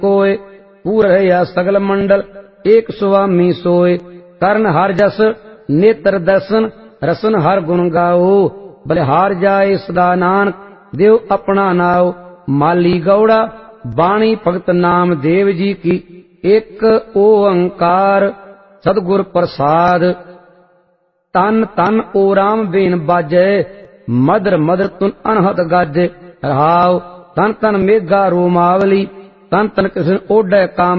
कोय, पूर रहिया सगल मंडल, एक स्वामी सोय। करण हर जस नेत्र दर्शन, रसन हर गुण गाओ, बलिहार जाए सदा नानक, देव अपना नाओ। माली गौड़ा बाणी भगत नाम देव जी की, एक ओंकार सतगुर प्रसाद। तन तन ओ राम बेन बाजै, मदर मदर तुन अनहत गाजे। रहाओ तन तन मेघा रोमावली, तन तन कृष्ण ओढ़ै काम